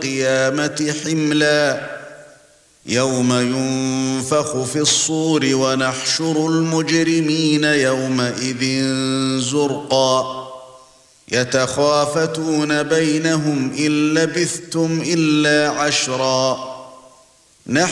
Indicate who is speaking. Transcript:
Speaker 1: القيامة حملا يوم ينفخ في الصور ونحشر المجرمين يومئذ زرقا يتخافتون بينهم إن لبثتم إلا عشرا